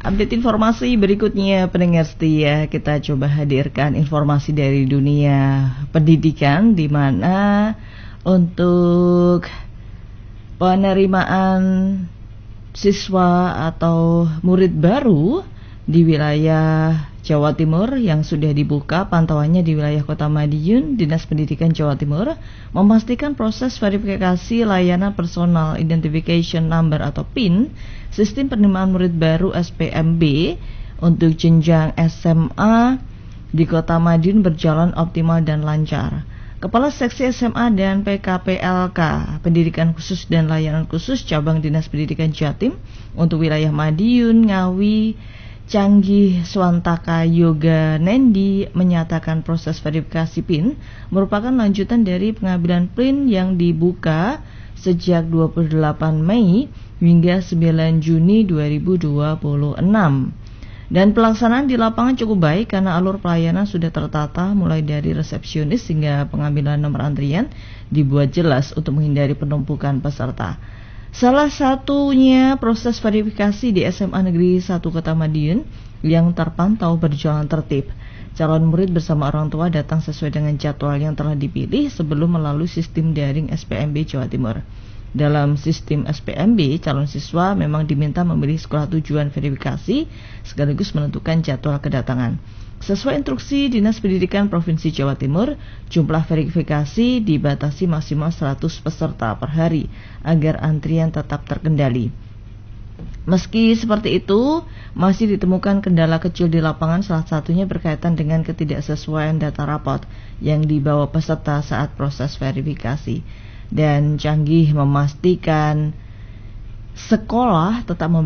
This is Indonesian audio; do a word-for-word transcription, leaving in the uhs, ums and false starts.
Update informasi berikutnya pendengar setia, kita coba hadirkan informasi dari dunia pendidikan, di mana untuk penerimaan siswa atau murid baru di wilayah Jawa Timur yang sudah dibuka pantauannya di wilayah Kota Madiun, Dinas Pendidikan Jawa Timur memastikan proses verifikasi layanan Personal Identification Number atau P I N sistem penerimaan murid baru S P M B untuk jenjang S M A di Kota Madiun berjalan optimal dan lancar. Kepala Seksi S M A dan P K P L K Pendidikan Khusus dan Layanan Khusus Cabang Dinas Pendidikan Jatim untuk wilayah Madiun, Ngawi, Canggih, Swantaka, Yoga, Nendi menyatakan proses verifikasi P I N merupakan lanjutan dari pengambilan P I N yang dibuka sejak dua puluh delapan Mei hingga sembilan Juni dua ribu dua puluh enam. Dan pelaksanaan di lapangan cukup baik karena alur pelayanan sudah tertata mulai dari resepsionis hingga pengambilan nomor antrian dibuat jelas untuk menghindari penumpukan peserta. Salah satunya proses verifikasi di S M A Negeri satu Kota Madiun yang terpantau berjalan tertib. Calon murid bersama orang tua datang sesuai dengan jadwal yang telah dipilih sebelum melalui sistem daring S P M B Jawa Timur. Dalam sistem S P M B, calon siswa memang diminta memilih sekolah tujuan verifikasi sekaligus menentukan jadwal kedatangan. Sesuai instruksi Dinas Pendidikan Provinsi Jawa Timur, jumlah verifikasi dibatasi maksimal seratus peserta per hari agar antrian tetap terkendali. Meski seperti itu, masih ditemukan kendala kecil di lapangan, salah satunya berkaitan dengan ketidaksesuaian data rapot yang dibawa peserta saat proses verifikasi. Dan Canggih memastikan sekolah tetap